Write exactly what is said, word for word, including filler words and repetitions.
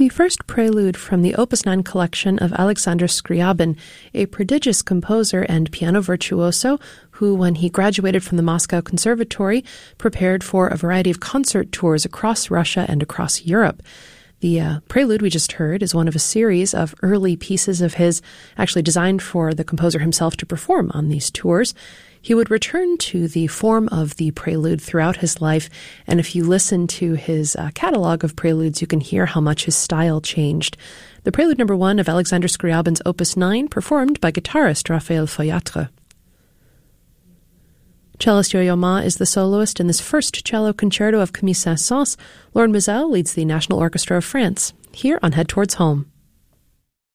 The first prelude from the Opus nine collection of Alexander Scriabin, a prodigious composer and piano virtuoso who, when he graduated from the Moscow Conservatory, prepared for a variety of concert tours across Russia and across Europe. The uh, prelude we just heard is one of a series of early pieces of his, actually designed for the composer himself to perform on these tours. He would return to the form of the prelude throughout his life, and if you listen to his uh, catalog of preludes, you can hear how much his style changed. The prelude number one of Alexander Scriabin's Opus nine, performed by guitarist Raphael Foyatre. Cellist Yo-Yo Ma is the soloist in this first cello concerto of Camille Saint-Saëns. Lauren Mizell leads the National Orchestra of France, here on Head Towards Home.